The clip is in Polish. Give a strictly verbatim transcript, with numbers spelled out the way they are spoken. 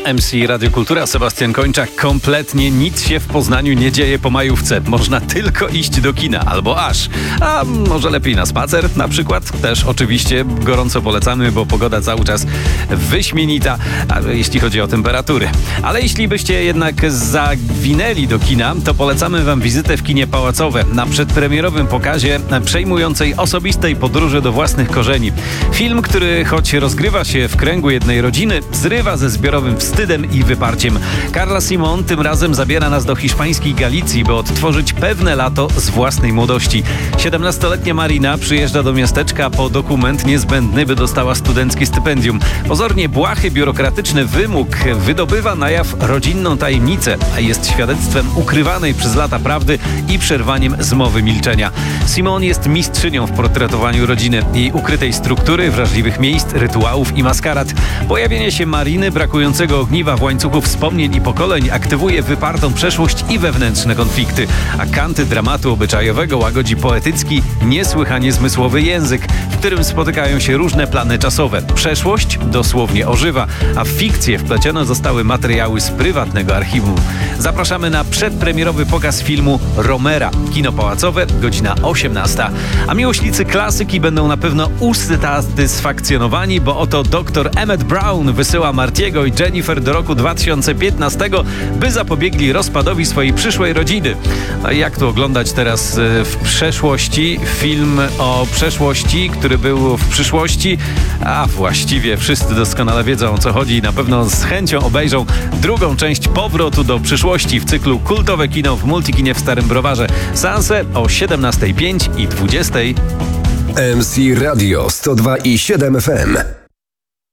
M C Radio Kultura, Sebastian Kończak. Kompletnie nic się w Poznaniu nie dzieje po majówce. Można tylko iść do kina, albo aż. A może lepiej na spacer na przykład? Też oczywiście gorąco polecamy, bo pogoda cały czas wyśmienita, jeśli chodzi o temperatury. Ale jeśli byście jednak zawinęli do kina, to polecamy wam wizytę w kinie Pałacowe na przedpremierowym pokazie przejmującej osobistej podróży do własnych korzeni. Film, który choć rozgrywa się w kręgu jednej rodziny, zrywa ze zbiorowym wstydem i wyparciem. Carla Simon tym razem zabiera nas do hiszpańskiej Galicji, by odtworzyć pewne lato z własnej młodości. siedemnastoletnia Marina przyjeżdża do miasteczka po dokument niezbędny, by dostała studenckie stypendium. Pozornie błahy, biurokratyczny wymóg wydobywa na jaw rodzinną tajemnicę, a jest świadectwem ukrywanej przez lata prawdy i przerwaniem zmowy milczenia. Simon jest mistrzynią w portretowaniu rodziny, jej ukrytej struktury, wrażliwych miejsc, rytuałów i maskarad. Pojawienie się Mariny, brakującego ogniwa w łańcuchu wspomnień i pokoleń, aktywuje wypartą przeszłość i wewnętrzne konflikty, a kanty dramatu obyczajowego łagodzi poetycki, niesłychanie zmysłowy język, w którym spotykają się różne plany czasowe. Przeszłość dosłownie ożywa, a w fikcję wpleciono zostały materiały z prywatnego archiwum. Zapraszamy na przedpremierowy pokaz filmu Romera. Kino Pałacowe, godzina osiemnasta. A miłośnicy klasyki będą na pewno usatysfakcjonowani, bo oto doktor Emmett Brown wysyła Martiego i Jennifer do roku dwa tysiące piętnastego, by zapobiegli rozpadowi swojej przyszłej rodziny. A jak tu oglądać teraz w przeszłości film o przeszłości, który był w przyszłości? A właściwie wszyscy doskonale wiedzą, o co chodzi i na pewno z chęcią obejrzą drugą część Powrotu do przyszłości w cyklu Kultowe kino w Multikinie w Starym Browarze. Seanse o siedemnastej pięć i dwudziestej. M C Radio sto dwa i siedem F M.